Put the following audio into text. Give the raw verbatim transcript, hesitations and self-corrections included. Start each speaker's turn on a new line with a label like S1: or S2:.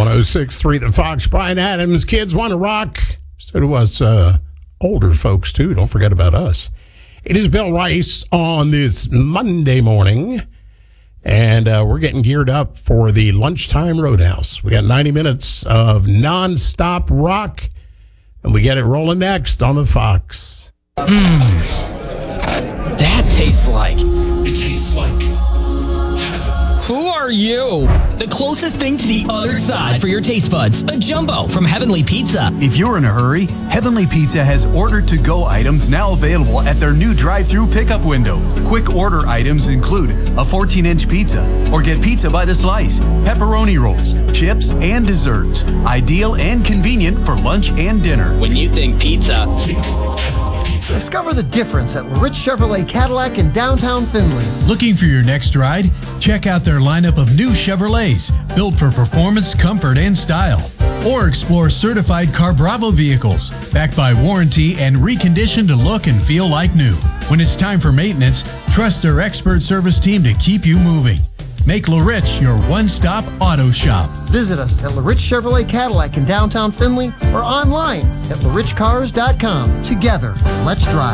S1: one oh six point three The Fox. Brian Adams, Kids Want to Rock. So do us uh, older folks, too. Don't forget about us. It is Bill Rice on this Monday morning, and uh, we're getting geared up for the Lunchtime Roadhouse. We got ninety minutes of nonstop rock, and we get it rolling next on the Fox.
S2: Mmm. That tastes like...
S3: It tastes like heaven.
S2: Who are you? The closest thing to the other side for your taste buds. A jumbo from Heavenly Pizza.
S4: If you're in a hurry, Heavenly Pizza has order-to-go items now available at their new drive-thru pickup window. Quick order items include a fourteen-inch pizza, or get pizza by the slice, pepperoni rolls, chips, and desserts. Ideal and convenient for lunch and dinner.
S2: When you think pizza...
S5: Discover the difference at Rich Chevrolet Cadillac in downtown Findlay.
S6: Looking for your next ride? Check out their lineup of new Chevrolets, built for performance, comfort, and style. Or explore certified Car Bravo vehicles, backed by warranty and reconditioned to look and feel like new. When it's time for maintenance, trust their expert service team to keep you moving. Make LaRich your one-stop auto shop.
S5: Visit us at LaRich Chevrolet Cadillac in downtown Findlay or online at la rich cars dot com. Together, let's drive.